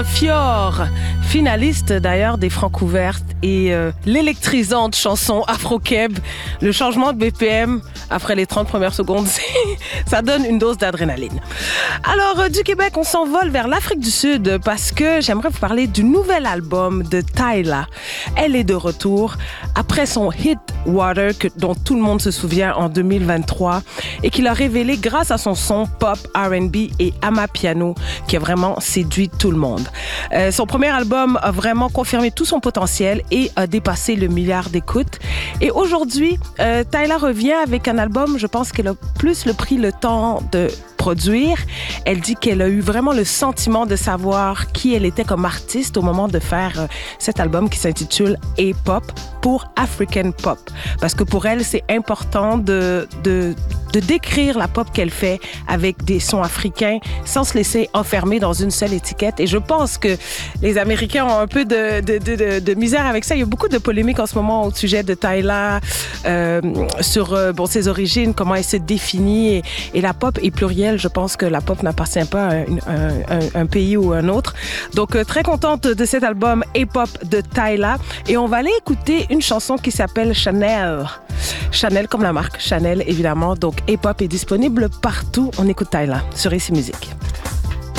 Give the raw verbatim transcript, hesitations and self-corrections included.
Fior, finaliste d'ailleurs des Francouvertes et euh, l'électrisante chanson Afro-Keb, le changement de B P M après les trente premières secondes, ça donne une dose d'adrénaline. Alors euh, du Québec, on s'envole vers l'Afrique du Sud parce que j'aimerais vous parler du nouvel album de Tyla. Elle est de retour après son hit Water, que, dont tout le monde se souvient en deux mille vingt-trois et qu'il a révélé grâce à son son pop, R and B et amapiano qui a vraiment séduit tout le monde. Euh, son premier album a vraiment confirmé tout son potentiel et a dépassé le milliard d'écoutes. Et aujourd'hui, euh, Tyla revient avec un album, je pense qu'elle a plus le pris le temps de produire. Elle dit qu'elle a eu vraiment le sentiment de savoir qui elle était comme artiste au moment de faire euh, cet album qui s'intitule A-Pop pour African Pop. Parce que pour elle, c'est important de, de, de décrire la pop qu'elle fait avec des sons africains sans se laisser enfermer dans une seule étiquette. Et je pense que les Américains ont un peu de, de, de, de, de misère avec ça. Il y a beaucoup de polémiques en ce moment au sujet de Tyla, euh, sur euh, bon, ses origines, comment elle se définit. Et, et la pop est plurielle. Je pense que la pop n'appartient pas à un, un, un, un pays ou un autre. Donc, euh, très contente de cet album A-Pop de Tyla. Et on va aller écouter une chanson qui s'appelle Chanel. Chanel comme la marque Chanel, évidemment. Donc, A-Pop est disponible partout. On écoute Tyla sur Ici Musique.